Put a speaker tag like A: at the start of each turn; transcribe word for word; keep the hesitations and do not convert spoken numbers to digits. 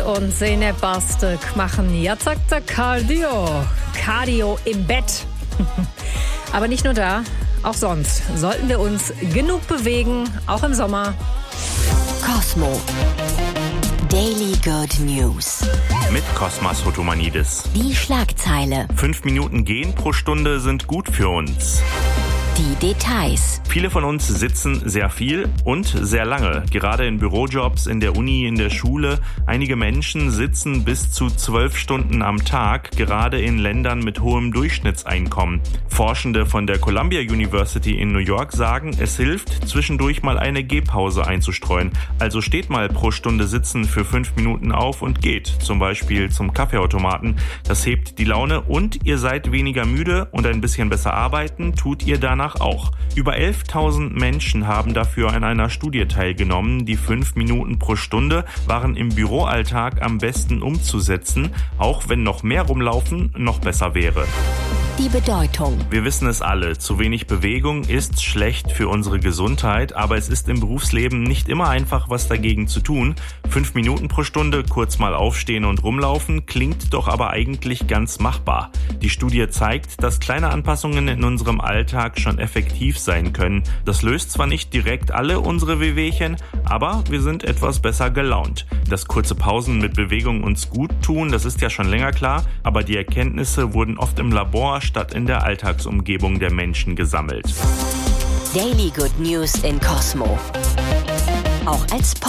A: und Zeynep Bastık machen yatakta Cardio. Cardio im Bett. Aber nicht nur da, auch sonst sollten wir uns genug bewegen, auch im Sommer.
B: Cosmo. Daily Good News.
C: Mit Kosmas Hotomanidis.
B: Die Schlagzeile.
C: Fünf Minuten gehen pro Stunde sind gut für uns.
B: Die Details.
C: Viele von uns sitzen sehr viel und sehr lange. Gerade in Bürojobs, in der Uni, in der Schule. Einige Menschen sitzen bis zu zwölf Stunden am Tag, gerade in Ländern mit hohem Durchschnittseinkommen. Forschende von der Columbia University in New York sagen, es hilft, zwischendurch mal eine Gehpause einzustreuen. Also steht mal pro Stunde Sitzen für fünf Minuten auf und geht, zum Beispiel zum Kaffeeautomaten. Das hebt die Laune und ihr seid weniger müde und ein bisschen besser arbeiten tut ihr danach auch. Über elftausend Menschen haben dafür an einer Studie teilgenommen. Die fünf Minuten pro Stunde waren im Büroalltag am besten umzusetzen, auch wenn noch mehr rumlaufen noch besser wäre.
B: Die Bedeutung.
C: Wir wissen es alle, zu wenig Bewegung ist schlecht für unsere Gesundheit, aber es ist im Berufsleben nicht immer einfach, was dagegen zu tun. Fünf Minuten pro Stunde kurz mal aufstehen und rumlaufen, klingt doch aber eigentlich ganz machbar. Die Studie zeigt, dass kleine Anpassungen in unserem Alltag schon effektiv sein können. Das löst zwar nicht direkt alle unsere Wehwehchen, aber wir sind etwas besser gelaunt. Dass kurze Pausen mit Bewegung uns gut tun, das ist ja schon länger klar, aber die Erkenntnisse wurden oft im Labor statt in der Alltagsumgebung der Menschen gesammelt.
B: Daily Good News in Cosmo. Auch als Podcast.